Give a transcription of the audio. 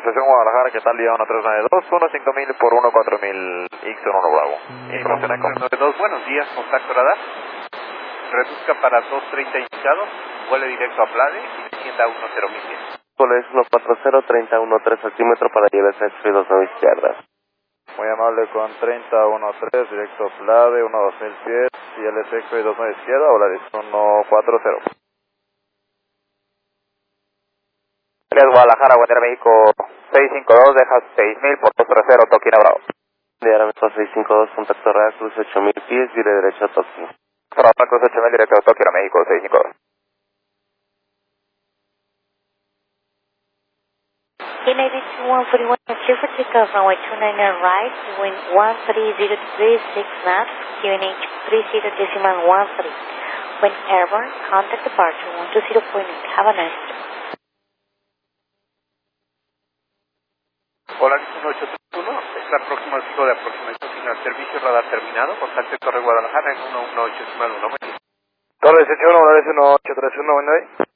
Estación Guadalajara, ¿qué tal? Día 1392, 5000 por 14000, X11 Bravo. Información ECO. 92, buenos días, contacto radar. Reduzca para 230 indicados, vuele directo a Plade y descienda a 10110. Cole 140, 3013 altímetro para ILS X-Ray 29 izquierda. Muy amable con 3013, directo a Plade, 12000 pies, ILS X-Ray 29 izquierda, hola, 140. Guadalajara, Guadalajara, México 652, deja 6000 por 230, Tokio Bravo. De Aeroméxico 652, contacto radar, cruce 8000 pies, vire derecho a Tokio. Bravo, cruce 8000, directo a Tokio, México 652. United 141, clear for takeoff, runway 29 right, wind 130 degrees 6 knots, QNH 30.13. When airborne, contact departure 120.8. Have a nice day. Hola, 1831, es la próxima ciclo de aproximación final. Servicio radar terminado. Contacte Torre Guadalajara en 118.1. Torre 18, 1, 1831,